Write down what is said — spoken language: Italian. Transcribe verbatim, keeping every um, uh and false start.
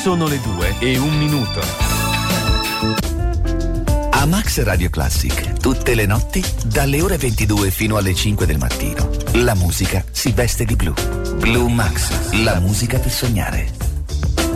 Sono le due e un minuto. A Max Radio Classic, tutte le notti, dalle ore ventidue fino alle cinque del mattino, la musica si veste di blu. Blue Max, la musica per sognare.